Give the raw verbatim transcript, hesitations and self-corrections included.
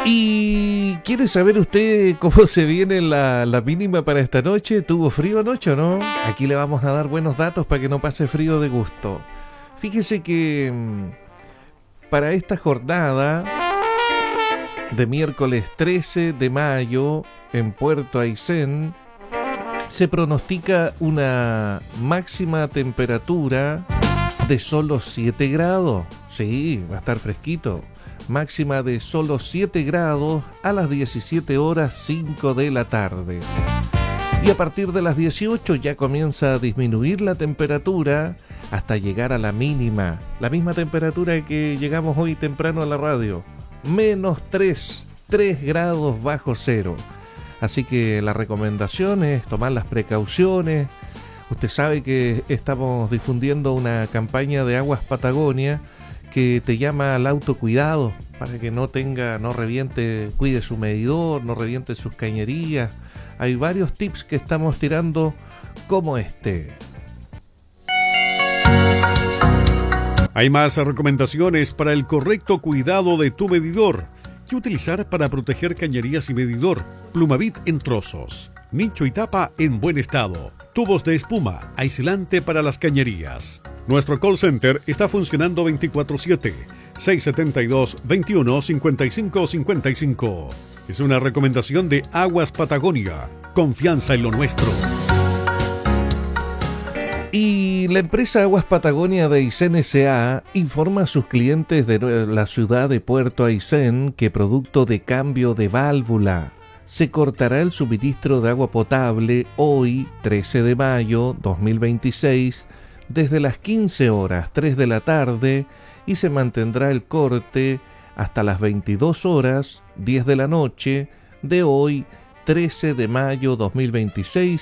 ¿Y quiere saber usted cómo se viene la, la mínima para esta noche? ¿Tuvo frío anoche o no? Aquí le vamos a dar buenos datos para que no pase frío de gusto. Fíjese que mmm, para esta jornada de miércoles trece de mayo en Puerto Aysén se pronostica una máxima temperatura de solo siete grados. Sí, va a estar fresquito. Máxima de solo siete grados a las diecisiete horas cinco de la tarde. Y a partir de las dieciocho ya comienza a disminuir la temperatura hasta llegar a la mínima. La misma temperatura que llegamos hoy temprano a la radio. Menos tres, tres grados bajo cero. Así que la recomendación es tomar las precauciones. Usted sabe que estamos difundiendo una campaña de Aguas Patagonia que te llama al autocuidado para que no tenga, no reviente, cuide su medidor, no reviente sus cañerías. Hay varios tips que estamos tirando como este. Hay más recomendaciones para el correcto cuidado de tu medidor. ¿Qué utilizar para proteger cañerías y medidor? Plumavit en trozos, nicho y tapa en buen estado, tubos de espuma, aislante para las cañerías. Nuestro call center está funcionando veinticuatro siete, seis siete dos, veintiuno cincuenta y cinco cincuenta y cinco. Es una recomendación de Aguas Patagonia. Confianza en lo nuestro. Y la empresa Aguas Patagonia de Aysén S A informa a sus clientes de la ciudad de Puerto Aysén que producto de cambio de válvula se cortará el suministro de agua potable hoy, trece de mayo dos mil veintiséis, desde las quince horas tres de la tarde y se mantendrá el corte hasta las veintidós horas diez de la noche de hoy, trece de mayo dos mil veintiséis,